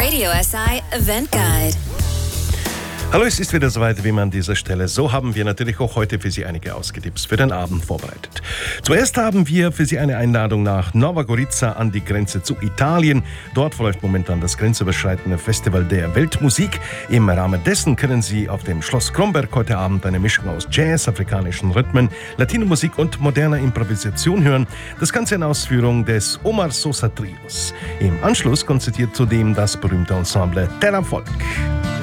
Radio SI Event Guide. Hallo, es ist wieder soweit, wie man an dieser Stelle. So haben wir natürlich auch heute für Sie einige Ausgetipps für den Abend vorbereitet. Zuerst haben wir für Sie eine Einladung nach Nova Gorica an die Grenze zu Italien. Dort verläuft momentan das grenzüberschreitende Festival der Weltmusik. Im Rahmen dessen können Sie auf dem Schloss Kromberg heute Abend eine Mischung aus Jazz, afrikanischen Rhythmen, Latino-Musik und moderner Improvisation hören. Das Ganze in Ausführung des Omar Sosa Trios. Im Anschluss konzertiert zudem das berühmte Ensemble Terra Folk.